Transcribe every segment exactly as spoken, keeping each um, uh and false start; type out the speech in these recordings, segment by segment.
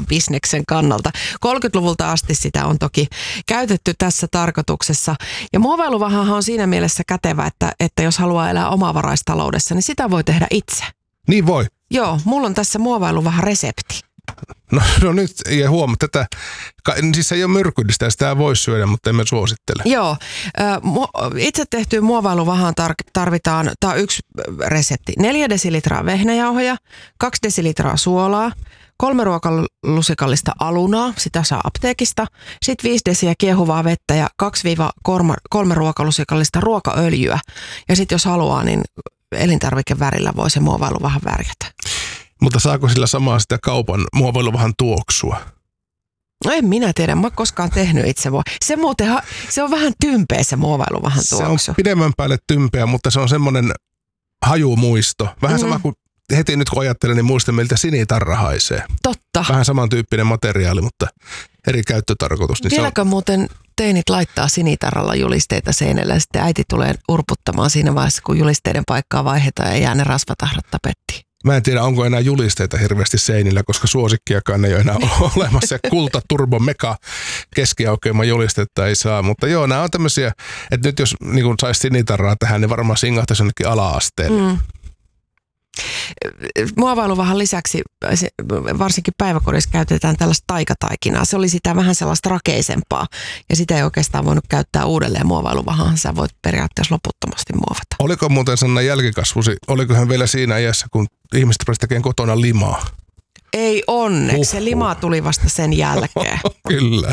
bisneksen kannalta. kolmekymmentäluvulta asti sitä on toki käytetty tässä tarkoituksessa. Ja muovailuvahahan on siinä mielessä kätevä, että, että jos haluaa elää omavaraistaloudessa, niin sitä voi tehdä itse. Niin voi. Joo, mulla on tässä muovailuvahan resepti. No, no nyt, ja huomaa tätä, siis se ei ole myrkyllistä ja sitä voi syödä, mutta emme suosittele. Joo, itse tehtyyn muovailuvahaan tarvitaan, tämä on yksi resepti, neljä desilitraa vehnäjauhoja, kaksi desilitraa suolaa, kolme ruokalusikallista alunaa, sitä saa apteekista, sitten viisi desiä kiehuvaa vettä ja kaksi kolme ruokalusikallista ruokaöljyä. Ja sitten jos haluaa, niin elintarvikevärillä voi se muovailuvahan värjätä. Mutta saako sillä samaa sitä kaupan muovailuvahan tuoksua? No en minä tiedä, mä oon koskaan tehnyt itse. Se muuten, se on vähän tympeä se muovailuvahan tuoksu. Se on pidemmän päälle tympeä, mutta se on semmoinen hajumuisto. Vähän mm-hmm. sama kuin heti nyt kun ajattelen, niin muistan miltä sinitarra haisee. Totta. Vähän samantyyppinen materiaali, mutta eri käyttötarkoitus. Niin vieläkö on... muuten teinit laittaa sinitarralla julisteita seinällä ja sitten äiti tulee urputtamaan siinä vaiheessa, kun julisteiden paikkaa vaihdetaan ja jää ne rasvatahrat tapettiin? Mä en tiedä, onko enää julisteita hirveästi seinillä, koska suosikkiakaan ei ole enää olemassa. Ja kulta, turbo, mega keskiaukeama julistetta ei saa. Mutta joo, nämä on tämmöisiä, että nyt jos niin saisi sinitarraa tähän, niin varmaan singahtaisi jonnekin ala-asteelle. Mm. Muovailuvahan lisäksi varsinkin päiväkodissa käytetään tällaista taikataikinaa. Se oli sitä vähän sellaista rakeisempaa ja sitä ei oikeastaan voinut käyttää uudelleen muovailuvahaan. Sä voit periaatteessa loputtomasti muovata. Oliko muuten Sanna jälkikasvusi, oliko hän vielä siinä iässä, kun ihmiset pääsivät tekemään kotona limaa? Ei onneksi, Uhuh. se lima tuli vasta sen jälkeen. Kyllä.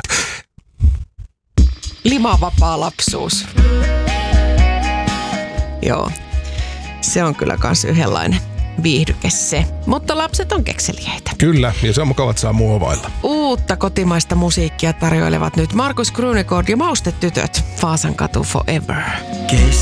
Limavapaa lapsuus. Joo, se on kyllä kans yhdenlainen viihdyke se. Mutta lapset on kekseliäitä. Kyllä, ja se on mukava, että saa muovailla. Uutta kotimaista musiikkia tarjoilevat nyt Markus Krunegård ja Maustetytöt. Vaasan katu forever.